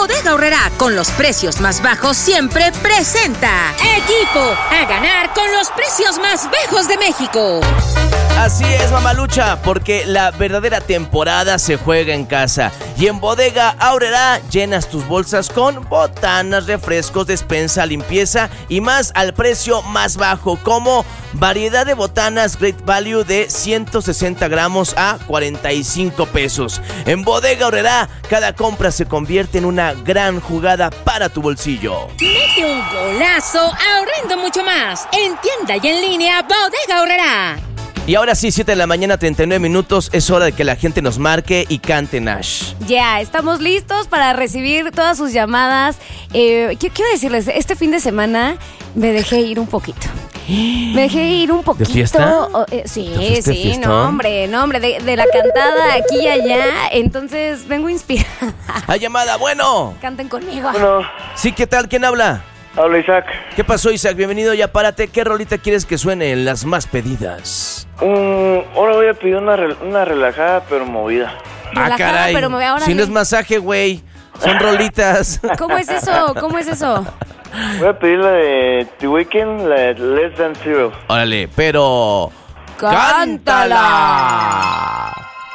Bodega Aurrerá, con los precios más bajos siempre presenta Equipo a ganar con los precios más bajos de México. Así es, mamalucha, porque la verdadera temporada se juega en casa. Y en Bodega Aurrerá llenas tus bolsas con botanas, refrescos, despensa, limpieza y más al precio más bajo, como variedad de botanas Great Value de 160 gramos a 45 pesos. En Bodega Aurrerá, cada compra se convierte en una gran jugada para tu bolsillo. Mete un golazo ahorrando mucho más. En tienda y en línea, Bodega Aurrerá. Y ahora sí, 7 de la mañana, 39 minutos, es hora de que la gente nos marque y cante, Nash. Ya, estamos listos para recibir todas sus llamadas. Quiero decirles, este fin de semana me dejé ir un poquito. ¿De fiesta? Sí, no, hombre, de la cantada aquí y allá. Entonces vengo inspirada. ¡Hay llamada, bueno! Canten conmigo. Bueno, Sí, ¿qué tal? ¿Quién habla? habla Isaac. ¿Qué pasó, Isaac? Bienvenido, ya párate. ¿Qué rolita quieres que suene en las más pedidas? Ahora voy a pedir una relajada pero movida. Relajada, pero me voy ahora. Si no es masaje, güey. Son rolitas. ¿Cómo es eso? Voy a pedir la de The Weeknd, la de Less Than Zero. Órale, pero... ¡cántala!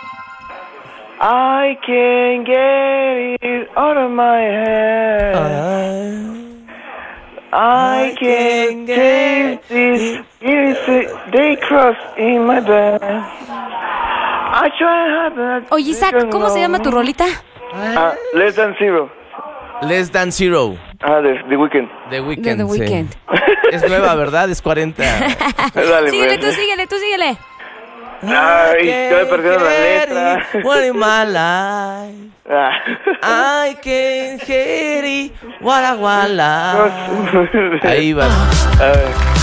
I can't get it out of my head. I can't get this they cross in my bed. I try hard. Oye, Isaac, ¿cómo se llama tu rolita? Less Than Zero. Less Than Zero. De The Weeknd. The Weeknd, De The Weeknd. sí. Es nueva, ¿verdad? Es 40. Dale, Síguele, pues. tú síguele. Ay, estoy perdiendo la letra. What in my life? I can't get it. What a life. Ahí va. A ver.